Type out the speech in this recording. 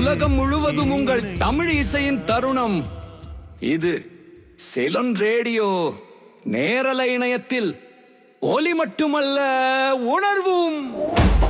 உலகம் முழுவதும் உங்கள் தமிழ் இசையின் தருணம். இது செலன் ரேடியோ. நேரலை இணையத்தில் ஒலி மட்டுமல்ல, உணர்வும்.